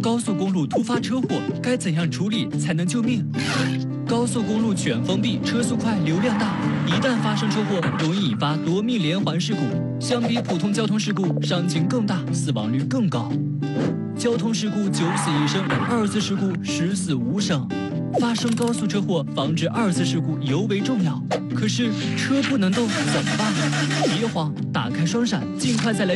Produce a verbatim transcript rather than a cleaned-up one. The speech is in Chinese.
高速公路突发车祸，该怎样处理才能救命？高速公路全封闭，车速快，流量大，一旦发生车祸，容易引发夺命连环事故。相比普通交通事故，伤情更大，死亡率更高。交通事故九死一生，二次事故十死无生。发生高速车祸，防止二次事故尤为重要。可是车不能动，怎么办？别慌，打开双闪，尽快再来。